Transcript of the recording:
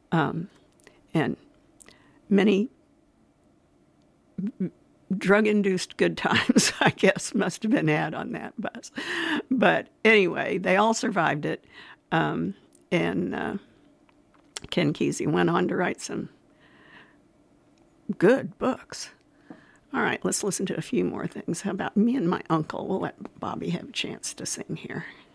And many drug-induced good times, I guess, must have been had on that bus. But anyway, they all survived it. And Ken Kesey went on to write some good books. All right, let's listen to a few more things. How about Me and My Uncle? We'll let Bobby have a chance to sing here.